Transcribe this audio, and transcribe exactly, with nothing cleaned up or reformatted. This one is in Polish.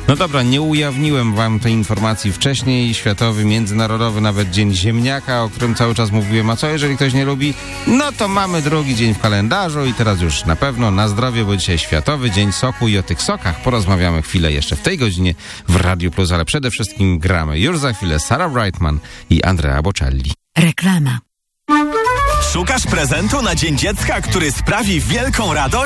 No dobra, nie ujawniłem wam tej informacji wcześniej. Światowy, międzynarodowy, nawet Dzień Ziemniaka, o którym cały czas mówiłem. A co, jeżeli ktoś nie lubi? No to mamy drugi dzień w kalendarzu i teraz już na pewno na zdrowie, bo dzisiaj Światowy Dzień Soku i o tych sokach porozmawiamy chwilę jeszcze w tej godzinie w Radiu Plus, ale przede wszystkim gramy już za chwilę Sarah Brightman i Andrea Bocelli. Reklama. Szukasz prezentu na Dzień Dziecka, który sprawi wielką radość?